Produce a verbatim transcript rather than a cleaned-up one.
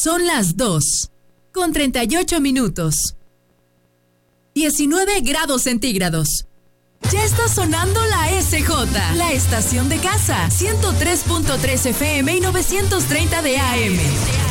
Son las dos, con treinta y ocho minutos. diecinueve grados centígrados. Ya está sonando la S J, la estación de casa, ciento tres punto tres F M y novecientos treinta de A M.